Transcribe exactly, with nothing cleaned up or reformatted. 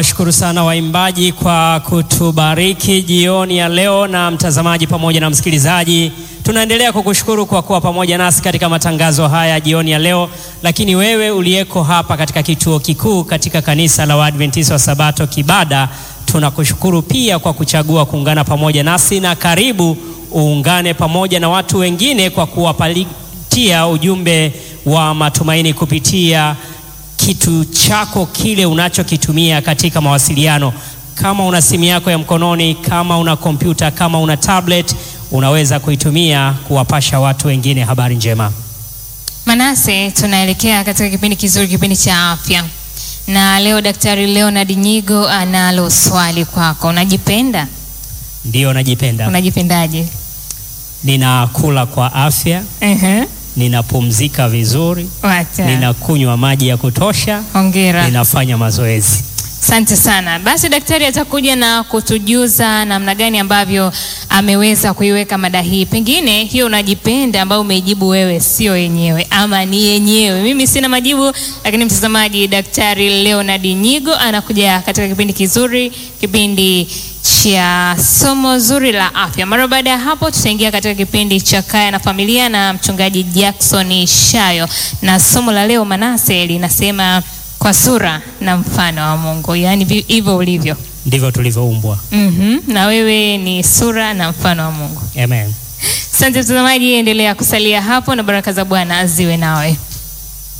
Tunawashukuru sana waimbaji kwa kutubariki jioni ya leo, na mtazamaji pamoja na msikilizaji, tunaendelea kukushukuru kwa kuwa pamoja nasi katika matangazo haya jioni ya leo. Lakini wewe uliyeko hapa katika kituo kikuu katika kanisa la Waadventista wa Sabato Kibada, tunakushukuru pia kwa kuchagua kuungana pamoja nasi, na karibu uungane pamoja na watu wengine kwa kuwapatia ujumbe wa matumaini kupitia kitu chako kile unachokitumia katika mawasiliano. Kama una simu yako ya mkononi, kama una kompyuta, kama una tablet, unaweza kuitumia kuwapasha watu wengine habari njema. Manase, tunaelekea katika kipindi kizuri, kipindi cha afya. Na leo Daktari Leonard Nyigo analo swali kwako. Unajipenda? Ndio, najipenda. Unajipendaje? Ninakula kwa afya. Uh-huh. Ninapumzika vizuri. Wacha. Ninakunywa maji ya kutosha. Hongera. Ninafanya mazoezi. Asante sana. Basi daktari atakuja na kutujuza namna gani ambavyo ameweza kuiweka mada hii. Pengine hiyo unajipenda ambayo umeijibu wewe sio yenyewe, ama ni yenyewe. Mimi sina majibu, lakini mtazamaji, Daktari Leonard Nyigo anakuja katika kipindi kizuri, kipindi cha somo zuri la afya. Mara baada ya hapo tutaingia katika kipindi cha Kaya na Familia na mchungaji Jackson Shayo, na somo la leo Manase linasema kwa sura na mfano wa Mungu. Yaani hivyo ulivyo ndivyo tulivyoumbwa. Mhm. Na wewe ni sura na mfano wa Mungu. Amen. Asante mtazamaji, endelea kusalia hapo na baraka za Bwana ziwe nawe.